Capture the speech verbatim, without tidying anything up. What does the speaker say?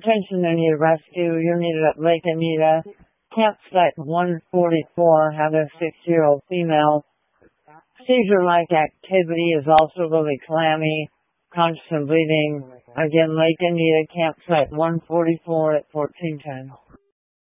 Attention, any rescue. You're needed at Lake Anita. Campsite one forty-four. Have a six-year-old female. Seizure-like activity is also really clammy. Constant bleeding. Again, Lake Anita, campsite one forty-four at fourteen ten.